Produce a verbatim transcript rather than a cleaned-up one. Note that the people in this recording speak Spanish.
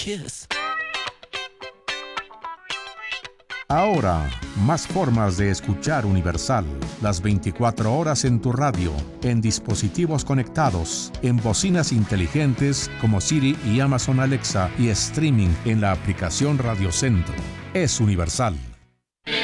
kiss. Ahora, más formas de escuchar Universal. Las veinticuatro horas en tu radio, en dispositivos conectados, en bocinas inteligentes como Siri y Amazon Alexa y streaming en la aplicación Radio Centro. Es Universal.